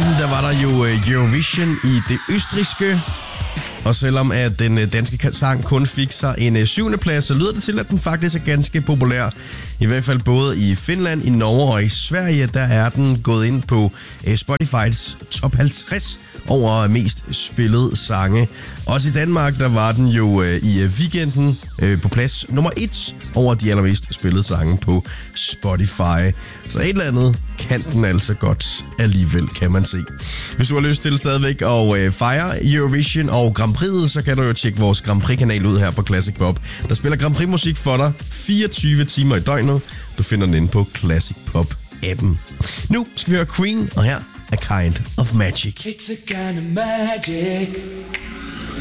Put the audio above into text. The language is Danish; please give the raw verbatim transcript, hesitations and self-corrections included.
der var der jo Eurovision i det østrigske. Og selvom at den danske sang kun fik sig en syvende plads, så lyder det til, at den faktisk er ganske populær. I hvert fald både i Finland, i Norge og i Sverige, der er den gået ind på Spotifys top halvtreds over mest spillede sange. Også i Danmark, der var den jo i weekenden på plads nummer et over de allermest spillede sange på Spotify. Så et eller andet kan den altså godt alligevel, kan man se. Hvis du har lyst til stadigvæk at fejre Eurovision og Grand Prix'et, så kan du jo tjekke vores Grand Prix-kanal ud her på Classic Pop. Der spiller Grand Prix-musik for dig fireogtyve timer i døgnet. Du finder den inde på Classic Pop-appen. Nu skal vi høre Queen, og her er Kind of Magic. It's a kind of magic.